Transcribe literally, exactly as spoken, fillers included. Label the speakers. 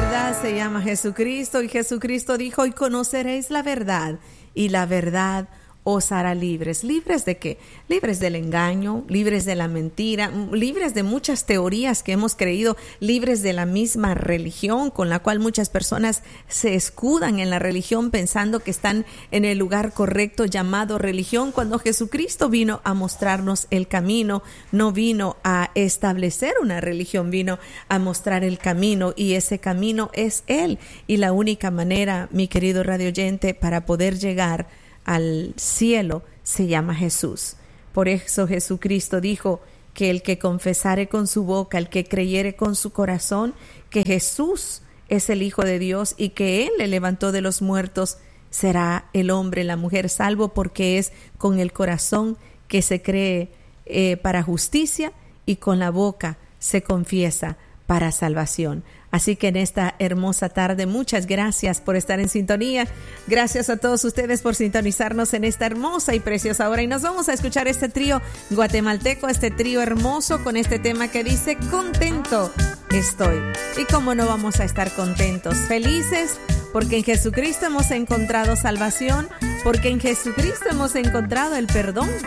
Speaker 1: verdad se llama Jesucristo, y Jesucristo dijo: y conoceréis la verdad, y la verdad os hará libres. ¿Libres de qué? Libres del engaño, libres de la mentira, libres de muchas teorías que hemos creído, libres de la misma religión con la cual muchas personas se escudan en la religión pensando que están en el lugar correcto llamado religión, cuando Jesucristo vino a mostrarnos el camino, no vino a establecer una religión, vino a mostrar el camino, y ese camino es Él. Y la única manera, mi querido radioyente, para poder llegar al cielo se llama Jesús. Por eso Jesucristo dijo que el que confesare con su boca, el que creyere con su corazón que Jesús es el Hijo de Dios y que Él le levantó de los muertos, será el hombre, la mujer salvo, porque es con el corazón que se cree eh, para justicia y con la boca se confiesa para salvación. Así que en esta hermosa tarde, muchas gracias por estar en sintonía. Gracias a todos ustedes por sintonizarnos en esta hermosa y preciosa hora. Y nos vamos a escuchar este trío guatemalteco, este trío hermoso con este tema que dice: contento estoy. Y cómo no vamos a estar contentos, felices, porque en Jesucristo hemos encontrado salvación, porque en Jesucristo hemos encontrado el perdón